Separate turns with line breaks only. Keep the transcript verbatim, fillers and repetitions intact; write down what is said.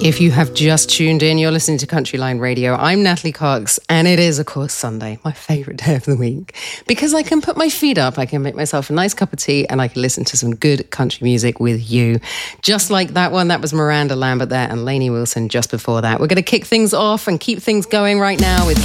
If you have just tuned in, you're listening to Country Line Radio. I'm Natalie Cox, and it is, of course, Sunday, my favourite day of the week, because I can put my feet up, I can make myself a nice cup of tea, and I can listen to some good country music with you. Just like that one, that was Miranda Lambert there, and Lainey Wilson just before that. We're going to kick things off and keep things going right now with